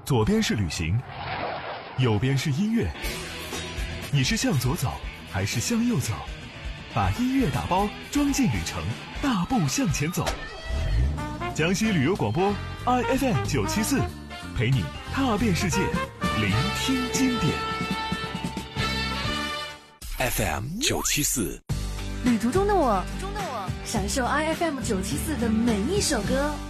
左边是旅行，右边是音乐。你是向左走还是向右走？把音乐打包装进旅程，大步向前走。江西旅游广播 iFM 974，陪你踏遍世界，聆听经典。 FM 974， 旅途中的我，享受 iFM 974的每一首歌。